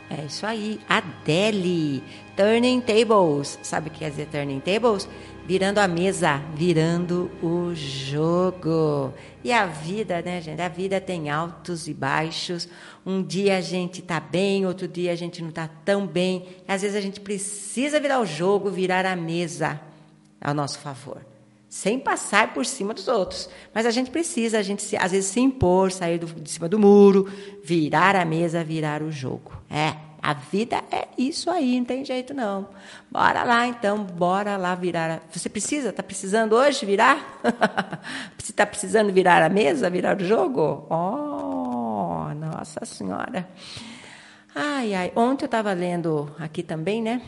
É isso aí, Adele, Turning Tables. Sabe o que quer dizer Turning Tables? Virando a mesa, virando o jogo. E a vida, né, gente? A vida tem altos e baixos. Um dia a gente tá bem, outro dia a gente não tá tão bem. Às vezes a gente precisa virar o jogo, virar a mesa ao nosso favor, sem passar por cima dos outros. Mas a gente precisa, às vezes se impor, sair de cima do muro, virar a mesa, virar o jogo. A vida é isso aí, não tem jeito não. Bora lá então, bora lá virar. Você está precisando hoje virar? Você está precisando virar a mesa, virar o jogo? Oh, nossa senhora. Ai, ontem eu estava lendo aqui também, né?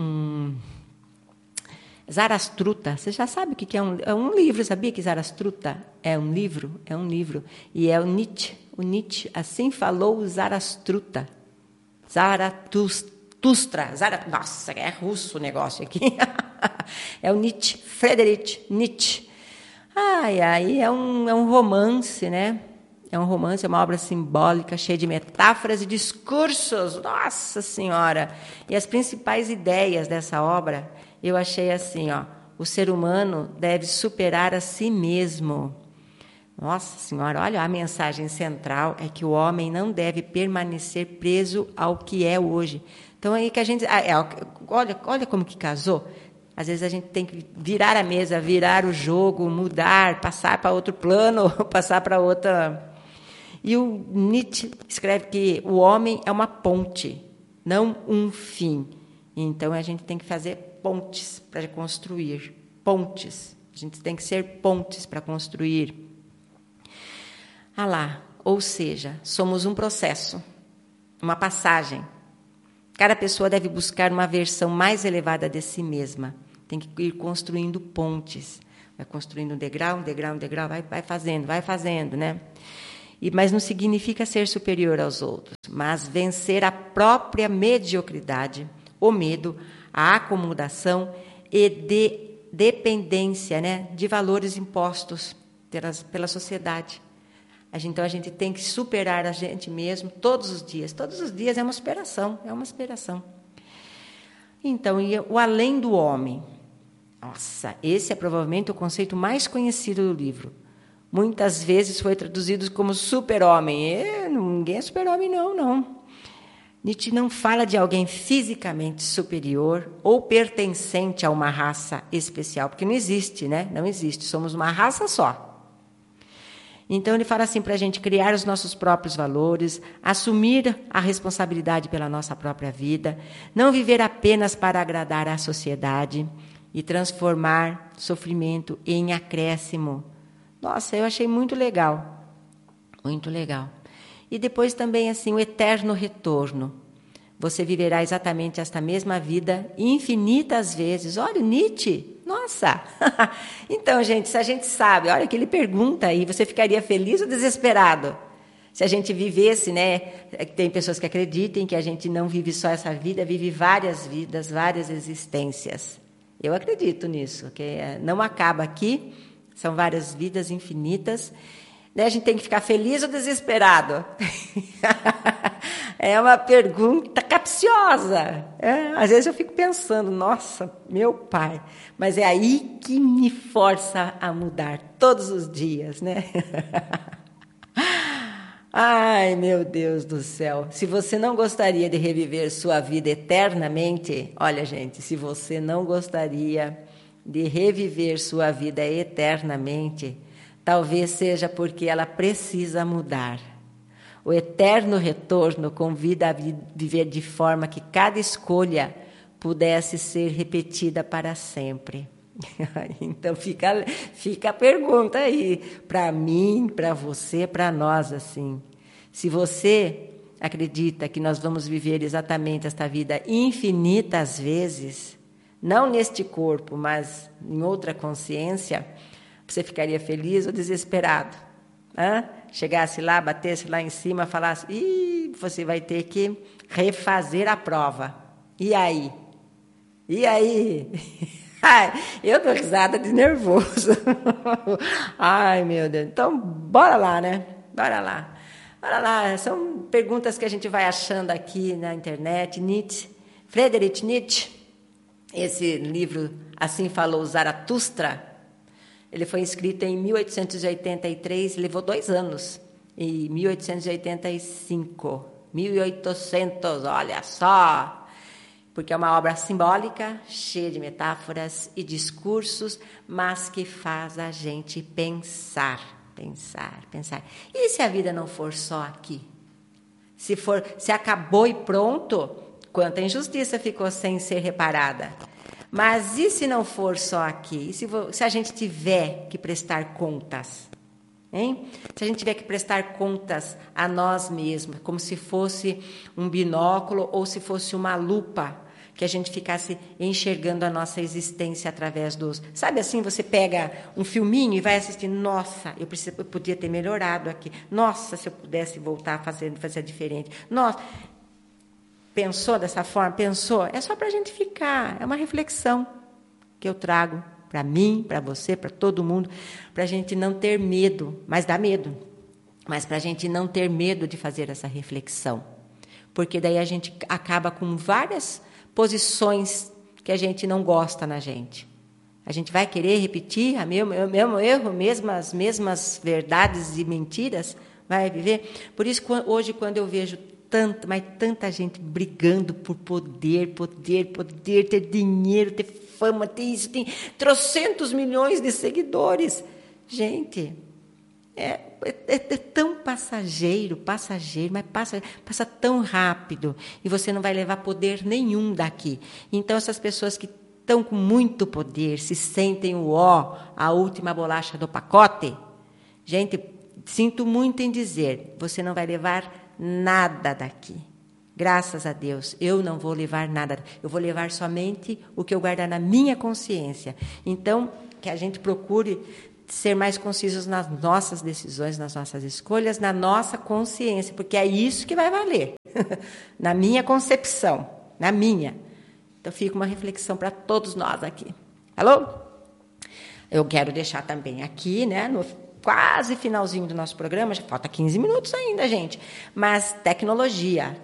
Zarastruta, você já sabe o que é um livro, sabia que Zarastruta é um livro? É um livro. E é o Nietzsche assim falou o Zarastruta. Zaratustra, nossa, é russo o negócio aqui. É o Nietzsche, Friedrich Nietzsche. É um romance, né? É um romance, é uma obra simbólica, cheia de metáforas e discursos. Nossa Senhora! E as principais ideias dessa obra, eu achei assim, ó. O ser humano deve superar a si mesmo. Nossa Senhora, olha, a mensagem central é que o homem não deve permanecer preso ao que é hoje. Então, aí que a gente... olha como que casou. Às vezes a gente tem que virar a mesa, virar o jogo, mudar, passar para outro plano, passar para outra... E o Nietzsche escreve que o homem é uma ponte, não um fim. Então, a gente tem que fazer pontes para construir. Pontes. A gente tem que ser pontes para construir. Ou seja, somos um processo, uma passagem. Cada pessoa deve buscar uma versão mais elevada de si mesma. Tem que ir construindo pontes. Vai construindo um degrau, vai fazendo, né? Mas não significa ser superior aos outros, mas vencer a própria mediocridade, o medo, a acomodação e dependência, né, de valores impostos pela sociedade. Então, a gente tem que superar a gente mesmo todos os dias. Todos os dias é uma superação, Então, e o além do homem. Nossa, esse é provavelmente o conceito mais conhecido do livro. Muitas vezes foi traduzido como super-homem. Ninguém é super-homem, não. Nietzsche não fala de alguém fisicamente superior ou pertencente a uma raça especial, porque não existe, né? Não existe, somos uma raça só. Então, ele fala assim para a gente criar os nossos próprios valores, assumir a responsabilidade pela nossa própria vida, não viver apenas para agradar à sociedade e transformar sofrimento em acréscimo. Nossa, eu achei muito legal. Muito legal. E depois também, assim, o eterno retorno. Você viverá exatamente esta mesma vida infinitas vezes. Olha, Nietzsche, nossa! Então, gente, se a gente sabe, olha que ele pergunta aí, você ficaria feliz ou desesperado? Se a gente vivesse, né? Tem pessoas que acreditam que a gente não vive só essa vida, vive várias vidas, várias existências. Eu acredito nisso, que não acaba aqui, são várias vidas infinitas. A gente tem que ficar feliz ou desesperado? É uma pergunta capciosa. Às vezes eu fico pensando, nossa, meu pai, mas é aí que me força a mudar todos os dias, né? Ai, meu Deus do céu. Se você não gostaria de reviver sua vida eternamente, olha, gente, se você não gostaria de reviver sua vida eternamente, talvez seja porque ela precisa mudar. O eterno retorno convida a viver de forma que cada escolha pudesse ser repetida para sempre. Então fica a pergunta aí, para mim, para você, para nós, assim. Se você acredita que nós vamos viver exatamente esta vida infinitas vezes, não neste corpo, mas em outra consciência, você ficaria feliz ou desesperado? Chegasse lá, batesse lá em cima, falasse, você vai ter que refazer a prova. E aí? Ai, eu dou risada de nervoso. Ai, meu Deus. Então, bora lá, né? Bora lá. Olha lá, são perguntas que a gente vai achando aqui na internet. Nietzsche, Friedrich Nietzsche, esse livro, Assim Falou Zaratustra, ele foi escrito em 1883, levou 2 anos. Em 1885, 1800, olha só! Porque é uma obra simbólica, cheia de metáforas e discursos, mas que faz a gente pensar. E se a vida não for só aqui? Se acabou e pronto, quanta injustiça ficou sem ser reparada. Mas e se não for só aqui? E se a gente tiver que prestar contas? Hein? Se a gente tiver que prestar contas a nós mesmos, como se fosse um binóculo ou se fosse uma lupa, que a gente ficasse enxergando a nossa existência através dos... Sabe assim, você pega um filminho e vai assistindo, nossa, eu podia ter melhorado aqui, nossa, se eu pudesse voltar a fazer diferente, nossa... Pensou dessa forma? Pensou? É só para a gente ficar, é uma reflexão que eu trago para mim, para você, para todo mundo, para a gente não ter medo, mas dá medo, mas para a gente não ter medo de fazer essa reflexão, porque daí a gente acaba com várias posições que a gente não gosta na gente. A gente vai querer repetir o mesmo erro, as mesmas verdades e mentiras, vai viver. Por isso, hoje, quando eu vejo tanta gente brigando por poder, ter dinheiro, ter fama, ter isso, tem trocentos milhões de seguidores. Gente, é tão passageiro, mas passa tão rápido e você não vai levar poder nenhum daqui. Então, essas pessoas que estão com muito poder, se sentem a última bolacha do pacote, gente, sinto muito em dizer, você não vai levar nada daqui. Graças a Deus, eu não vou levar nada. Eu vou levar somente o que eu guardar na minha consciência. Então, que a gente procure ser mais concisos nas nossas decisões, nas nossas escolhas, na nossa consciência, porque é isso que vai valer. Na minha concepção, na minha. Então, fica uma reflexão para todos nós aqui. Alô? Eu quero deixar também aqui, né, no quase finalzinho do nosso programa, já falta 15 minutos ainda, gente. Mas tecnologia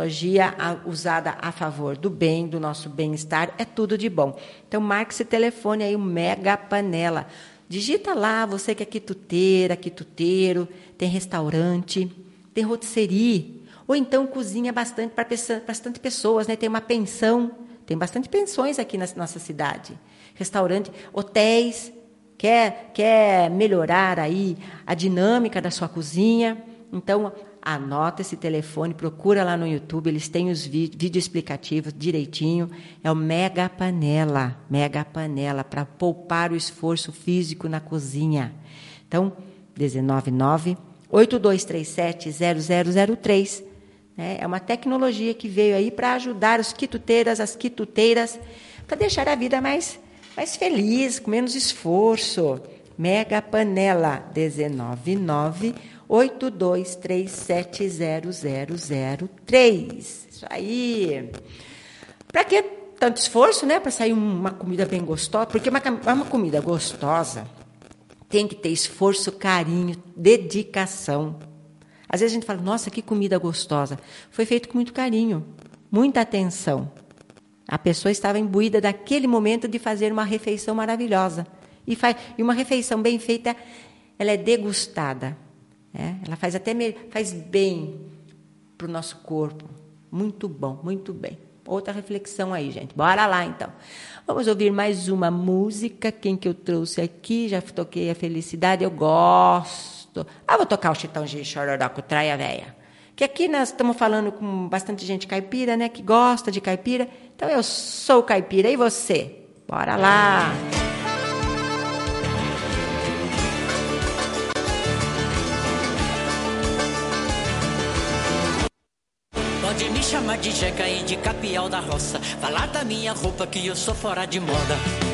usada a favor do bem, do nosso bem-estar, é tudo de bom. Então, marque esse telefone aí, o Mega Panela. Digita lá, você que é quituteira, quituteiro, tem restaurante, tem rotisserie, ou então cozinha bastante para bastante pessoas, né? Tem uma pensão, tem bastante pensões aqui na nossa cidade. Restaurante, hotéis. Quer melhorar aí a dinâmica da sua cozinha? Então, anota esse telefone, procura lá no YouTube, eles têm os vídeos explicativos direitinho. É o Mega Panela, para poupar o esforço físico na cozinha. Então, 199-8237-0003. É uma tecnologia que veio aí para ajudar os quituteiras, as quituteiras, para deixar a vida mais feliz, com menos esforço. Mega Panela, 199-8237-0003. Isso aí. Para que tanto esforço, né? Para sair uma comida bem gostosa. Porque uma comida gostosa tem que ter esforço, carinho, dedicação. Às vezes a gente fala, nossa, que comida gostosa. Foi feito com muito carinho, muita atenção. A pessoa estava imbuída daquele momento de fazer uma refeição maravilhosa. E uma refeição bem feita, ela é degustada. Ela faz bem para o nosso corpo. Muito bom, muito bem. Outra reflexão aí, gente. Bora lá, então. Vamos ouvir mais uma música. Quem que eu trouxe aqui? Já toquei a Felicidade, eu gosto. Vou tocar o Chitãozinho Chororó com Traia Véia. Que aqui nós estamos falando com bastante gente caipira, né? Que gosta de caipira. Então, eu sou caipira. E você? Bora lá! Pode me chamar de Jeca e de Capial da Roça. Falar da minha roupa que eu sou fora de moda.